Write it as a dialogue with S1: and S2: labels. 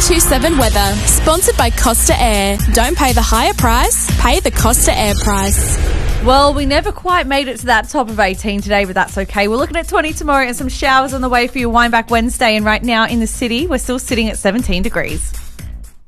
S1: 927 weather. Sponsored by Costa Air. Don't pay the higher price, pay the Costa Air price.
S2: Well, we never quite made it to that top of 18 today, but that's okay. We're looking at 20 tomorrow and some showers on the way for your Wind Back Wednesday. And right now in the city, we're still sitting at 17 degrees.